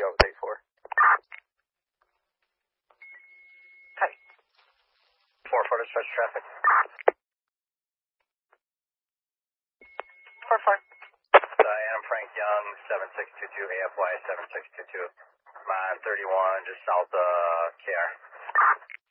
you have 84? Hi. 4-4 dispatch traffic. 4-4. Diane Frank Young, 7622 AFY 7622. I'm on 31, just south of KR.